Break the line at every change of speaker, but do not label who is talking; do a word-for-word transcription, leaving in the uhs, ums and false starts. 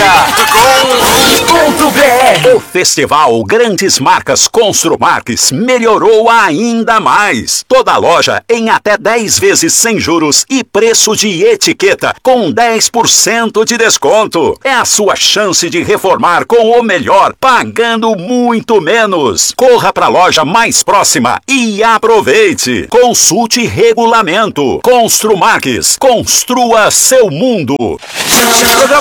ponto b r. O Festival Grandes Marcas Construmarques melhorou ainda mais. Toda loja em até dez vezes sem juros e preço de etiqueta com dez por cento de desconto. É a sua chance de reformar com o melhor, pagando muito menos. Corra para a loja mais próxima e aproveite. Consulte regulamento. Construmarques. Construa seu mundo.